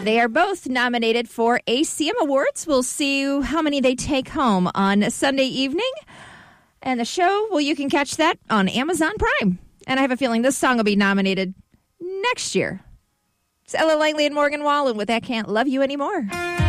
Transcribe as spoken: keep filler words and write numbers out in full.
They are both nominated for A C M Awards. We'll see how many they take home on Sunday evening. And the show, well, you can catch that on Amazon Prime. And I have a feeling this song will be nominated next year. It's Ella Langley and Morgan Wallen with I Can't Love You Anymore.